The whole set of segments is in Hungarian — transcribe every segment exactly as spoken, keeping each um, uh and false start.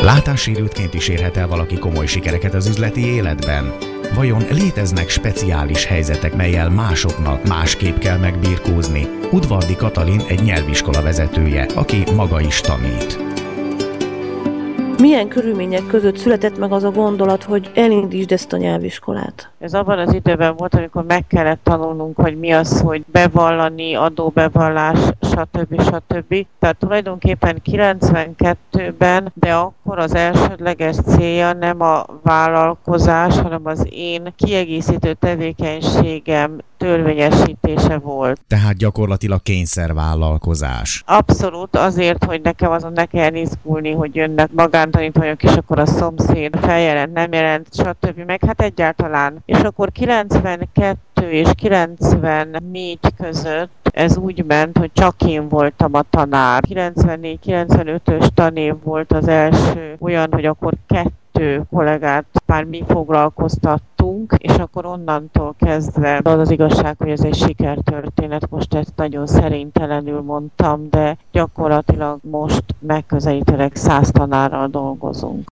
Látássérültként is érhet el valaki komoly sikereket az üzleti életben? Vajon léteznek speciális helyzetek, mellyel másoknak másképp kell megbirkózni? Udvardi Katalin egy nyelviskola vezetője, aki maga is tanít. Milyen körülmények között született meg az a gondolat, hogy elindítsd ezt a nyelviskolát? Ez abban az időben volt, amikor meg kellett tanulnunk, hogy mi az, hogy bevallani, adóbevallás, stb. stb. Tehát tulajdonképpen kilencvenkettőben, de akkor az elsődleges célja nem a vállalkozás, hanem az én kiegészítő tevékenységem törvényesítése volt. Tehát gyakorlatilag kényszervállalkozás. Abszolút, azért, hogy nekem azon ne kell izgulni, hogy jönnek magántanítványok, és akkor a szomszéd feljelent, nem jelent, stb. Meg hát egyáltalán. És akkor kilencvenkettő és kilencvennégy között ez úgy ment, hogy csak én voltam a tanár. kilencvennégy kilencvenötös tanév volt az első olyan, hogy akkor kettő kollégát már mi foglalkoztattunk, és akkor onnantól kezdve az az igazság, hogy ez egy sikertörténet. Most ezt nagyon szerénytelenül mondtam, de gyakorlatilag most megközelítőleg száz tanárral dolgozunk.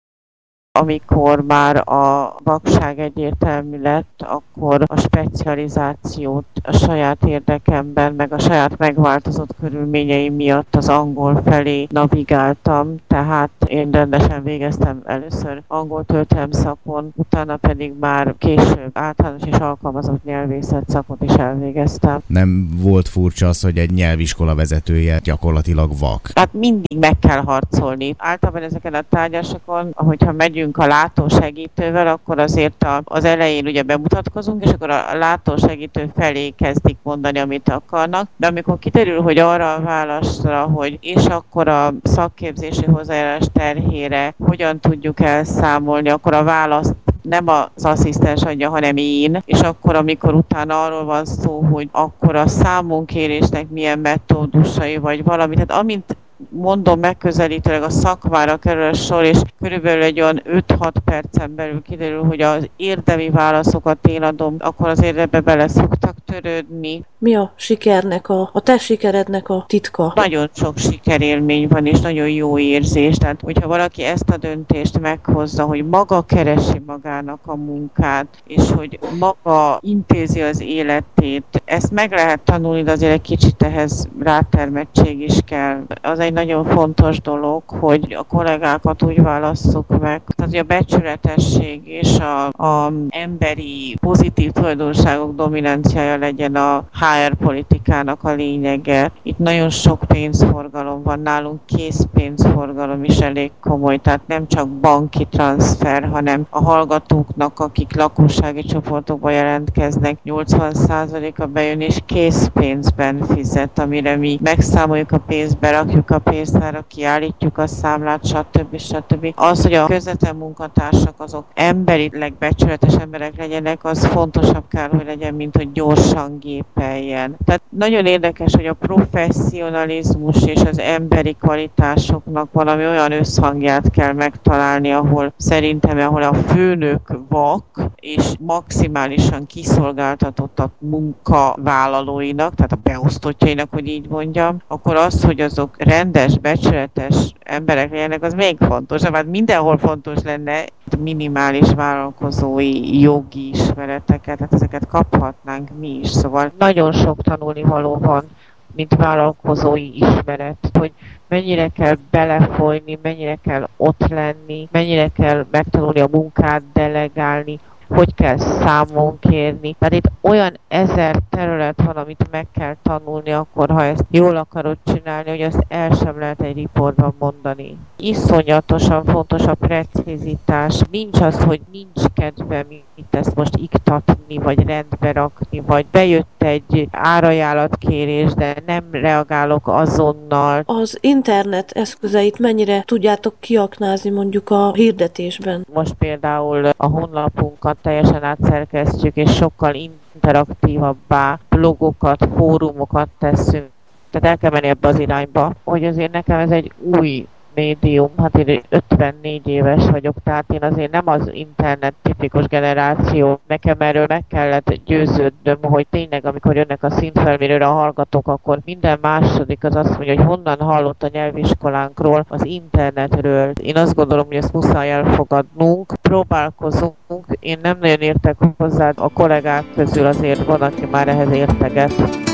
Amikor már a vakság egyértelmű lett, akkor a specializációt a saját érdekemben, meg a saját megváltozott körülményeim miatt az angol felé navigáltam, tehát én rendesen végeztem először angol történelem szakon, utána pedig már később általános és alkalmazott nyelvészet szakot is elvégeztem. Nem volt furcsa az, hogy egy nyelviskola vezetője gyakorlatilag vak? Hát mindig meg kell harcolni. Általában ezeken a tárgyásokon, ahogyha megyünk a látósegítővel, akkor azért a, az elején ugye bemutatkozunk, és akkor a látósegítő felé kezdik mondani, amit akarnak, de amikor kiderül, hogy arra a válaszra, hogy és akkor a szakképzési hozzájárulás terhére hogyan tudjuk elszámolni, akkor a választ nem az asszisztens adja, hanem én, és akkor, amikor utána arról van szó, hogy akkor a számonkérésnek milyen metódusai, vagy valami, tehát amint mondom, megközelítőleg a szakmára kerül a sor, és körülbelül egy olyan öt-hat percen belül kiderül, hogy az érdemi válaszokat én adom, akkor azért ebbe bele szoktak törődni. Mi a sikernek, a, a te sikerednek a titka? Nagyon sok sikerélmény van, és nagyon jó érzés. Tehát, hogyha valaki ezt a döntést meghozza, hogy maga keresi magának a munkát, és hogy maga intézi az életét, ezt meg lehet tanulni, de azért egy kicsit ehhez rátermettség is kell. Az egy nagyon fontos dolog, hogy a kollégákat úgy válasszuk meg, tehát hogy a becsületesség és a, a emberi pozitív tulajdonságok dominanciája legyen a há er politikának a lényege. Itt nagyon sok pénzforgalom van, nálunk készpénzforgalom is elég komoly, tehát nem csak banki transfer, hanem a hallgatóknak, akik lakossági csoportokba jelentkeznek, nyolcvan százaléka bejön és készpénzben fizet, amire mi megszámoljuk a pénzt, berakjuk a pénztárra, kiállítjuk a számlát, stb. stb. Az, hogy a közvetlen munkatársak azok emberileg becsületes emberek legyenek, az fontosabb kell, hogy legyen, mint hogy gyorsan gépeljen. Tehát nagyon érdekes, hogy a professzionalizmus és az emberi kvalitásoknak valami olyan összhangját kell megtalálni, ahol szerintem, ahol a főnök vak és maximálisan kiszolgáltatott a munkavállalóinak, tehát a beosztottjainak, hogy így mondjam, akkor az, hogy azok rendes, becsületes emberek legyenek, az még fontosabb. Hát mindenhol fontos lenne minimális vállalkozói jogi ismereteket, hát ezeket kaphatnánk mi is. Szóval nagyon sok tanulnivaló van, mint vállalkozói ismeret, hogy mennyire kell belefolyni, mennyire kell ott lenni, mennyire kell megtanulni a munkát delegálni, hogy kell számon kérni. Tehát itt olyan ezer terület van, amit meg kell tanulni, akkor ha ezt jól akarod csinálni, hogy azt el sem lehet egy riportban mondani. Iszonyatosan fontos a precizitás. Nincs az, hogy nincs kedvem itt ezt most iktatni, vagy rendbe rakni, vagy bejött egy árajánlatkérés, de nem reagálok azonnal. Az internet eszközeit mennyire tudjátok kiaknázni mondjuk a hirdetésben? Most például a honlapunkat teljesen átszerkesztjük, és sokkal interaktívabbá blogokat, fórumokat teszünk. Tehát el kell menni ebbe az irányba, hogy azért nekem ez egy új médium, hát én ötvennégy éves vagyok, tehát én azért nem az internet tipikus generáció. Nekem erről meg kellett győződnöm, hogy tényleg, amikor jönnek a szintfelmérőre a hallgatók, akkor minden második az azt mondja, hogy honnan hallott a nyelviskolánkról, az internetről. Én azt gondolom, hogy ezt muszáj elfogadnunk, próbálkozunk. Én nem nagyon értek hozzá, a kollégák közül azért van, aki már ehhez érteget.